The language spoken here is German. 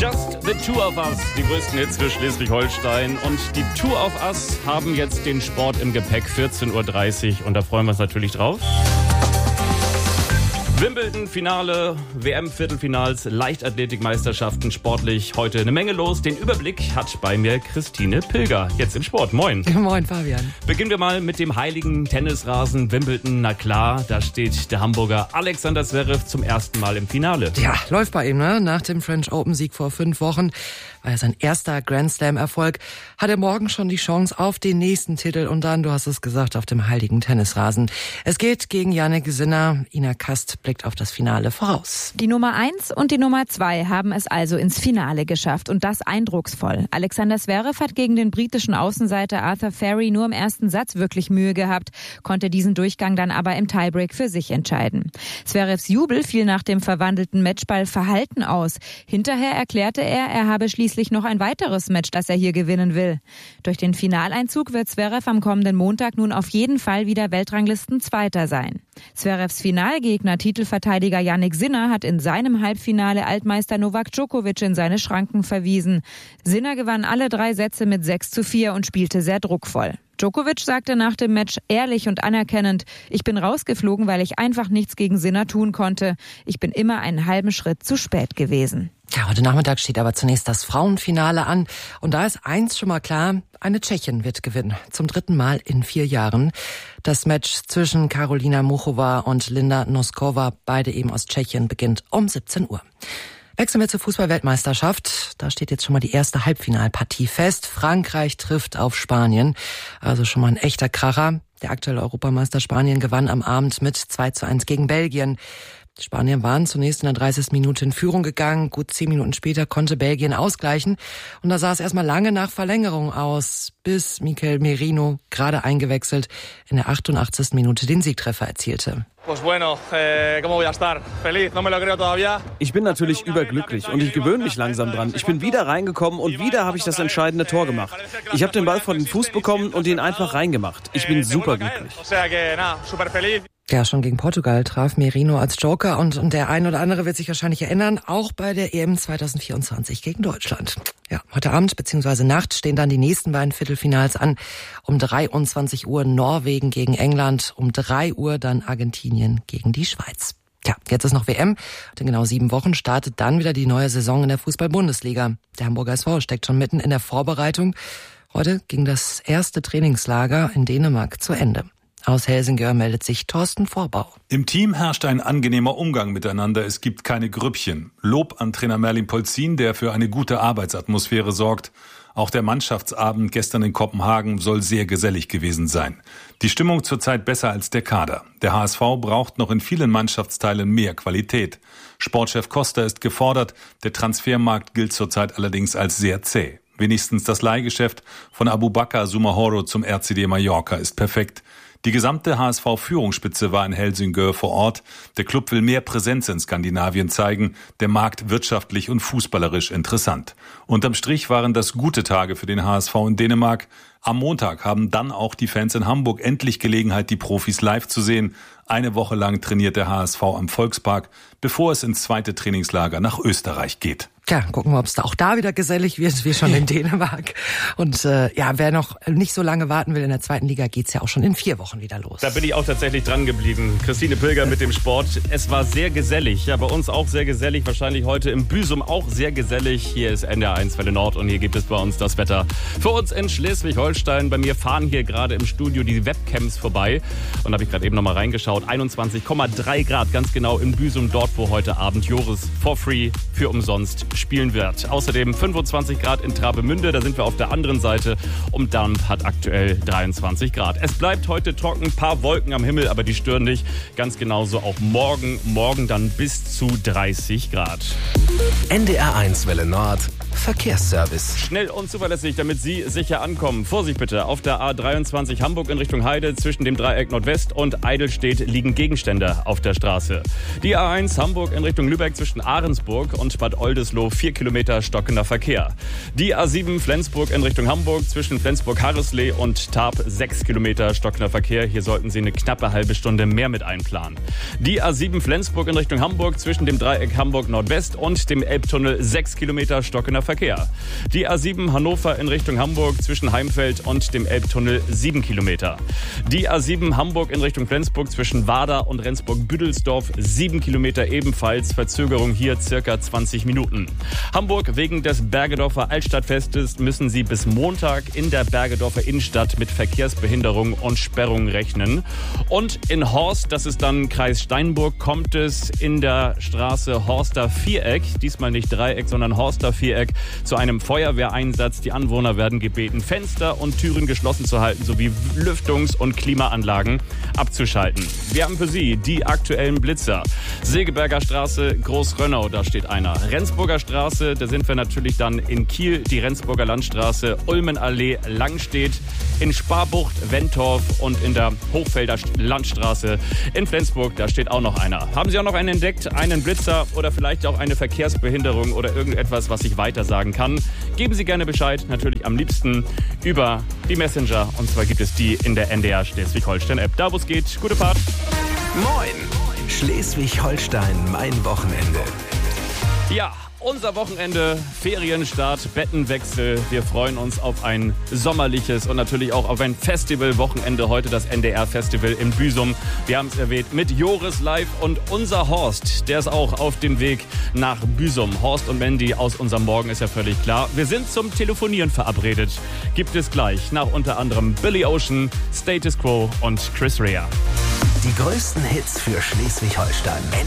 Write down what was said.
Just the Two of Us, die größten Hits für Schleswig-Holstein. Und die Two of Us haben jetzt den Sport im Gepäck, 14:30 Uhr. Und da freuen wir uns natürlich drauf. Wimbledon, Finale, WM-Viertelfinals, Leichtathletikmeisterschaften, sportlich heute eine Menge los. Den Überblick hat bei mir Christine Pilger, jetzt im Sport. Moin. Moin, Fabian. Beginnen wir mal mit dem heiligen Tennisrasen Wimbledon. Na klar, da steht der Hamburger Alexander Zverev zum ersten Mal im Finale. Ja, läuft bei ihm, ne? Nach dem French Open-Sieg vor 5 Wochen war ja sein erster Grand Slam-Erfolg. Hat er morgen schon die Chance auf den nächsten Titel und dann, du hast es gesagt, auf dem heiligen Tennisrasen. Es geht gegen Jannik Sinner. Ina Kast blickt auf das Finale voraus. Die Nummer 1 und die Nummer 2 haben es also ins Finale geschafft und das eindrucksvoll. Alexander Zverev hat gegen den britischen Außenseiter Arthur Ferry nur im ersten Satz wirklich Mühe gehabt, konnte diesen Durchgang dann aber im Tiebreak für sich entscheiden. Zverevs Jubel fiel nach dem verwandelten Matchball verhalten aus. Hinterher erklärte er habe schließlich noch ein weiteres Match, das er hier gewinnen will. Durch den Finaleinzug wird Zverev am kommenden Montag nun auf jeden Fall wieder Weltranglisten-Zweiter sein. Zverevs Finalgegner, Titelverteidiger Jannik Sinner, hat in seinem Halbfinale Altmeister Novak Djokovic in seine Schranken verwiesen. Sinner gewann alle 3 Sätze mit 6:4 und spielte sehr druckvoll. Djokovic sagte nach dem Match ehrlich und anerkennend: Ich bin rausgeflogen, weil ich einfach nichts gegen Sinner tun konnte. Ich bin immer einen halben Schritt zu spät gewesen. Ja, heute Nachmittag steht aber zunächst das Frauenfinale an. Und da ist eins schon mal klar: eine Tschechin wird gewinnen. Zum 3. Mal in 4 Jahren. Das Match zwischen Karolina Muchova und Linda Noskova, beide eben aus Tschechien, beginnt um 17 Uhr. Wechseln wir zur Fußball-Weltmeisterschaft. Da steht jetzt schon mal die erste Halbfinalpartie fest. Frankreich trifft auf Spanien. Also schon mal ein echter Kracher. Der aktuelle Europameister Spanien gewann am Abend mit 2:1 gegen Belgien. Die Spanier waren zunächst in der 30. Minute in Führung gegangen. Gut 10 Minuten später konnte Belgien ausgleichen. Und da sah es erstmal lange nach Verlängerung aus, bis Mikel Merino, gerade eingewechselt, in der 88. Minute den Siegtreffer erzielte. Ich bin natürlich überglücklich und ich gewöhne mich langsam dran. Ich bin wieder reingekommen und wieder habe ich das entscheidende Tor gemacht. Ich habe den Ball vor den Fuß bekommen und ihn einfach reingemacht. Ich bin superglücklich. Ja, schon gegen Portugal traf Merino als Joker und der ein oder andere wird sich wahrscheinlich erinnern, auch bei der EM 2024 gegen Deutschland. Ja, heute Abend bzw. Nacht stehen dann die nächsten beiden Viertelfinals an. Um 23 Uhr Norwegen gegen England, um 3 Uhr dann Argentinien gegen die Schweiz. Ja, jetzt ist noch WM. Und in genau 7 Wochen startet dann wieder die neue Saison in der Fußball-Bundesliga. Der Hamburger SV steckt schon mitten in der Vorbereitung. Heute ging das erste Trainingslager in Dänemark zu Ende. Aus Helsingør meldet sich Thorsten Vorbau. Im Team herrscht ein angenehmer Umgang miteinander. Es gibt keine Grüppchen. Lob an Trainer Merlin Polzin, der für eine gute Arbeitsatmosphäre sorgt. Auch der Mannschaftsabend gestern in Kopenhagen soll sehr gesellig gewesen sein. Die Stimmung zurzeit besser als der Kader. Der HSV braucht noch in vielen Mannschaftsteilen mehr Qualität. Sportchef Costa ist gefordert. Der Transfermarkt gilt zurzeit allerdings als sehr zäh. Wenigstens das Leihgeschäft von Aboubakar Soumahoro zum RCD Mallorca ist perfekt. Die gesamte HSV-Führungsspitze war in Helsingør vor Ort. Der Club will mehr Präsenz in Skandinavien zeigen. Der Markt wirtschaftlich und fußballerisch interessant. Unterm Strich waren das gute Tage für den HSV in Dänemark. Am Montag haben dann auch die Fans in Hamburg endlich Gelegenheit, die Profis live zu sehen. Eine Woche lang trainiert der HSV am Volkspark, bevor es ins zweite Trainingslager nach Österreich geht. Ja, gucken wir, ob es da auch da wieder gesellig wird, wie schon in Dänemark. Und wer noch nicht so lange warten will, in der 2. Liga geht's ja auch schon in 4 Wochen wieder los. Da bin ich auch tatsächlich dran geblieben. Christine Pilger mit dem Sport. Es war sehr gesellig. Ja, bei uns auch sehr gesellig. Wahrscheinlich heute im Büsum auch sehr gesellig. Hier ist NDR1 Welle Nord und hier gibt es bei uns das Wetter für uns in Schleswig-Holstein. Bei mir fahren hier gerade im Studio die Webcams vorbei. Und da habe ich gerade eben nochmal reingeschaut. 21,3 Grad, ganz genau in Büsum, dort wo heute Abend Joris for free für umsonst spielen wird. Außerdem 25 Grad in Travemünde, da sind wir auf der anderen Seite. Und Dampf hat aktuell 23 Grad. Es bleibt heute trocken, ein paar Wolken am Himmel, aber die stören nicht. Ganz genauso auch morgen dann bis zu 30 Grad. NDR1 Welle Nord. Verkehrsservice. Schnell und zuverlässig, damit Sie sicher ankommen. Vorsicht bitte, auf der A23 Hamburg in Richtung Heide zwischen dem Dreieck Nordwest und Eidelstedt liegen Gegenstände auf der Straße. Die A1 Hamburg in Richtung Lübeck zwischen Ahrensburg und Bad Oldesloe 4 Kilometer stockender Verkehr. Die A7 Flensburg in Richtung Hamburg zwischen Flensburg-Harrisley und Tarp 6 Kilometer stockender Verkehr. Hier sollten Sie eine knappe halbe Stunde mehr mit einplanen. Die A7 Flensburg in Richtung Hamburg zwischen dem Dreieck Hamburg Nordwest und dem Elbtunnel 6 Kilometer stockender Verkehr. Die A7 Hannover in Richtung Hamburg zwischen Heimfeld und dem Elbtunnel 7 Kilometer. Die A7 Hamburg in Richtung Flensburg zwischen Wader und Rendsburg-Büdelsdorf 7 Kilometer ebenfalls. Verzögerung hier circa 20 Minuten. Hamburg wegen des Bergedorfer Altstadtfestes müssen Sie bis Montag in der Bergedorfer Innenstadt mit Verkehrsbehinderung und Sperrung rechnen. Und in Horst, das ist dann Kreis Steinburg, kommt es in der Straße Horster Viereck, diesmal nicht Dreieck, sondern Horster Viereck, zu einem Feuerwehreinsatz. Die Anwohner werden gebeten, Fenster und Türen geschlossen zu halten, sowie Lüftungs- und Klimaanlagen abzuschalten. Wir haben für Sie die aktuellen Blitzer. Segeberger Straße, Großrönnau, da steht einer. Rendsburger Straße, da sind wir natürlich dann in Kiel, die Rendsburger Landstraße, Ulmenallee, Langstedt, in Sparbucht, Wentorf und in der Hochfelder Landstraße in Flensburg, da steht auch noch einer. Haben Sie auch noch einen entdeckt, einen Blitzer oder vielleicht auch eine Verkehrsbehinderung oder irgendetwas, was ich weiter sagen kann? Geben Sie gerne Bescheid, natürlich am liebsten über die Messenger. Und zwar gibt es die in der NDR Schleswig-Holstein-App. Da wo es geht, gute Fahrt. Moin! Schleswig-Holstein, mein Wochenende. Ja, unser Wochenende, Ferienstart, Bettenwechsel. Wir freuen uns auf ein sommerliches und natürlich auch auf ein Festivalwochenende. Heute das NDR-Festival in Büsum. Wir haben es erwähnt mit Joris live und unser Horst, der ist auch auf dem Weg nach Büsum. Horst und Mandy aus unserem Morgen ist ja völlig klar. Wir sind zum Telefonieren verabredet. Gibt es gleich nach unter anderem Billy Ocean, Status Quo und Chris Rea. Die größten Hits für Schleswig-Holstein.